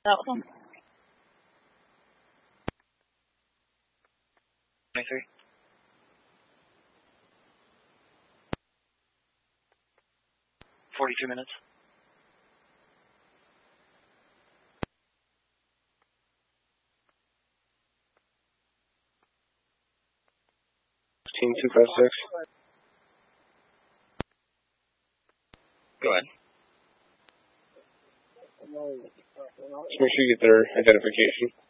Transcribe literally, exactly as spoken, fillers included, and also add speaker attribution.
Speaker 1: out with them.
Speaker 2: twenty-three. forty-two minutes.
Speaker 3: fifteen two five six.
Speaker 2: Go ahead.
Speaker 3: Just make sure you get their identification.